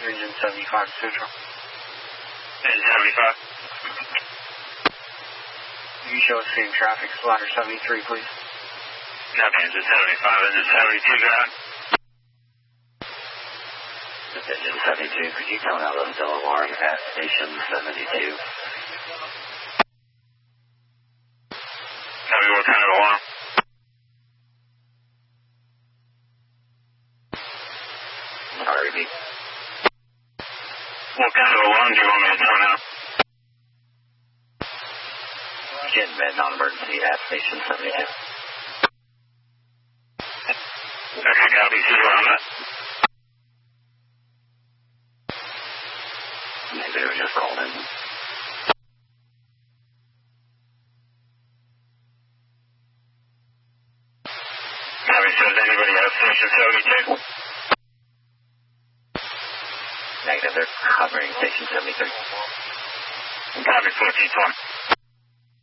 Engine 75 Central. Engine 75. You show us seeing traffic, Slider 73, please. Copy, Engine 75, Engine 72, go ahead. This is Engine 72, could you tell me how those still alarm at Station 72? Copy, what kind of alarm? Sorry, repeat. What kind of alarm do you want me to turn out? Get med non-emergency at Station 72. Okay, copy, see where I'm at. Maybe they were just called in. Copy, so does anybody have Station 72? Negative, they're covering Station 73. Copy, 1420.